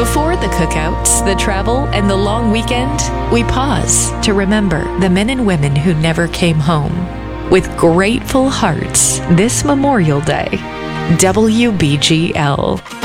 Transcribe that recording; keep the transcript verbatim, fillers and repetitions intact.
Before the cookouts, the travel, and the long weekend, we pause to remember the men and women who never came home. With grateful hearts this Memorial Day, W B G L.